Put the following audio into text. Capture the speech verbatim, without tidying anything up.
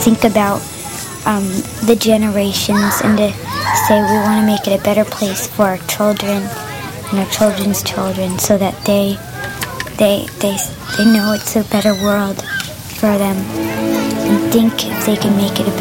think about um, the generations and to say we want to make it a better place for our children and our children's children, so that they they they they know it's a better world for them, and think if they can make it a